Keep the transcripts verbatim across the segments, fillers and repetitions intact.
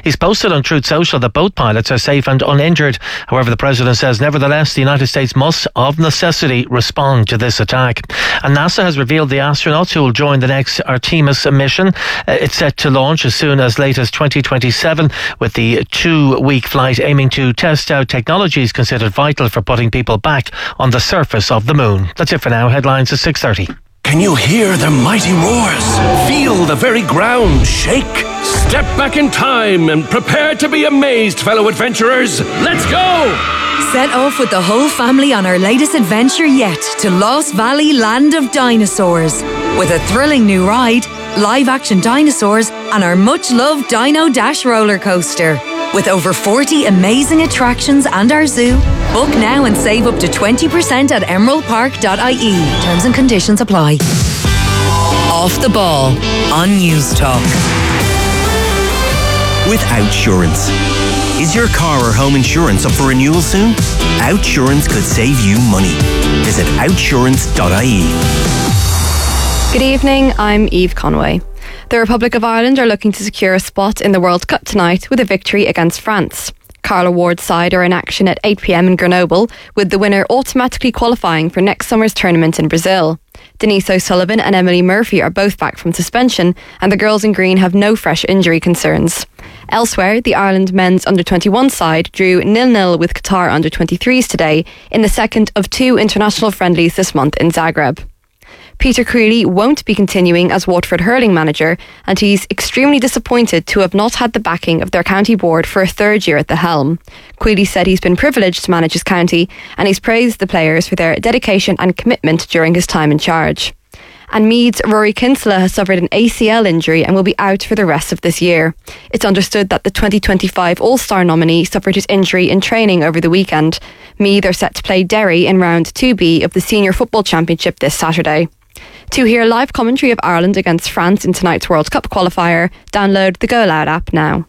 He's posted on Truth Social that both pilots are safe and uninjured. However, the President says nevertheless the United States must of necessity respond to this attack. And NASA has revealed the astronauts who will join the next Artemis mission. Uh, it's set to launch as soon as late as twenty twenty-seven, with the two-week flight aiming to test out technologies considered vital for putting people back on the surface of the moon. That's it for now. Headlines at six thirty. Can you hear their mighty roars? Feel the very ground shake? Step back in time and prepare to be amazed, fellow adventurers. Let's go! Set off with the whole family on our latest adventure yet to Lost Valley Land of Dinosaurs. With a thrilling new ride, live-action dinosaurs and our much-loved Dino Dash roller coaster. With over forty amazing attractions and our zoo, book now and save up to twenty percent at emerald park dot I E. Terms and conditions apply. Off the Ball on News Talk. With Outsurance. Is your car or home insurance up for renewal soon? Outsurance could save you money. Visit outsurance dot I E. Good evening, I'm Eve Conway. The Republic of Ireland are looking to secure a spot in the World Cup tonight with a victory against France. Carla Ward's side are in action at eight p.m. in Grenoble, with the winner automatically qualifying for next summer's tournament in Brazil. Denise O'Sullivan and Emily Murphy are both back from suspension, and the girls in green have no fresh injury concerns. Elsewhere, the Ireland men's under twenty-one side drew nil nil with Qatar under twenty-threes today in the second of two international friendlies this month in Zagreb. Peter Creeley won't be continuing as Waterford hurling manager, and he's extremely disappointed to have not had the backing of their county board for a third year at the helm. Creeley said he's been privileged to manage his county, and he's praised the players for their dedication and commitment during his time in charge. And Meath's Rory Kinsella has suffered an A C L injury and will be out for the rest of this year. It's understood that the twenty twenty-five All-Star nominee suffered his injury in training over the weekend. Meath are set to play Derry in round two B of the Senior Football Championship this Saturday. To hear live commentary of Ireland against France in tonight's World Cup qualifier, download the Go Loud app now.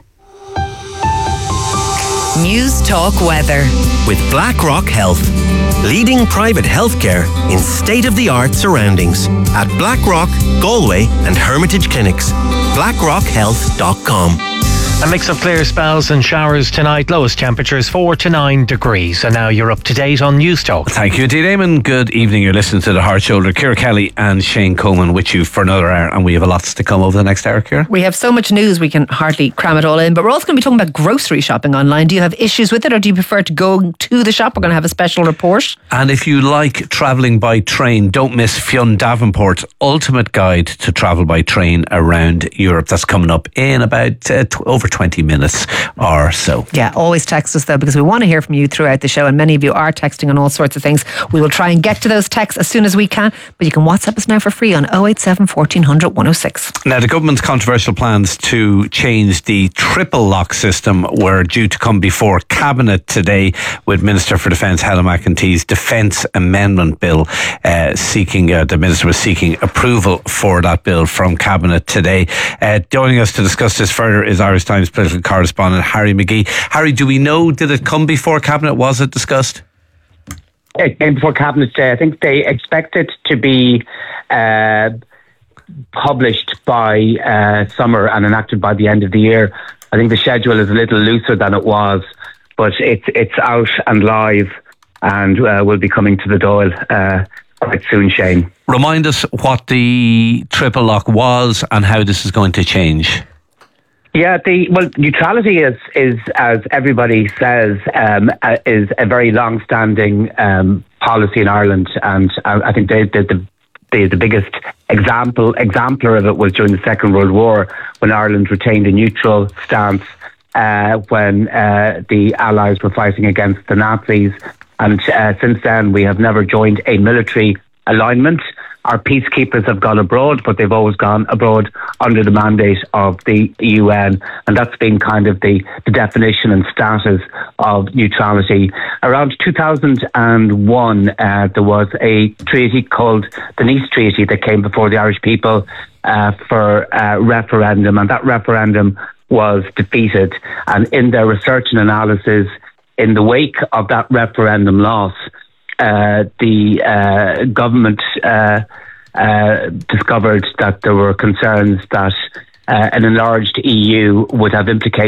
News Talk Weather. With BlackRock Health. Leading private healthcare in state-of-the-art surroundings. At BlackRock, Galway and Hermitage Clinics. blackrock health dot com. A mix of clear spells and showers tonight. Lowest temperatures four to nine degrees. And now you're up to date on News Talk. Thank you, indeed, Eamon. Good evening. You're listening to The Hard Shoulder. Ciara Kelly and Shane Coleman with you for another hour. And we have a lot to come over the next hour, Ciara. We have so much news we can hardly cram it all in. But we're also going to be talking about grocery shopping online. Do you have issues with it, or do you prefer to go to the shop? We're going to have a special report. And if you like travelling by train, don't miss Fionn Davenport's ultimate guide to travel by train around Europe. That's coming up in about uh, t- over twenty minutes or so. Yeah, always text us though, because we want to hear from you throughout the show, and many of you are texting on all sorts of things. We will try and get to those texts as soon as we can, but you can WhatsApp us now for free on oh eight seven, fourteen hundred, one oh six. Now, the government's controversial plans to change the triple lock system were due to come before Cabinet today, with Minister for Defence Helen McEntee's Defence Amendment Bill uh, seeking, uh, the Minister was seeking approval for that bill from Cabinet today. Uh, joining us to discuss this further is Irish Times political correspondent Harry McGee. Harry, do we know, did it come before Cabinet? Was it discussed? It came before Cabinet today. I think they expect it to be uh, published by uh, summer and enacted by the end of the year. I think the schedule is a little looser than it was, but it's it's out and live, and uh, will be coming to the Dáil uh, quite soon, Shane. Remind us what the triple lock was and how this is going to change. Yeah, the well, neutrality is, is as everybody says, um, uh, is a very long-standing um, policy in Ireland, and uh, I think they, they, the the the biggest example exemplar of it was during the Second World War, when Ireland retained a neutral stance uh, when uh, the Allies were fighting against the Nazis, and uh, since then we have never joined a military alignment. Our peacekeepers have gone abroad, but they've always gone abroad under the mandate of the U N, and that's been kind of the, the definition and status of neutrality. Around two thousand one, uh, there was a treaty called the Nice Treaty that came before the Irish people uh, for uh, referendum, and that referendum was defeated. And in their research and analysis, in the wake of that referendum loss, Uh, the uh, government uh, uh, discovered that there were concerns that uh, an enlarged E U would have implications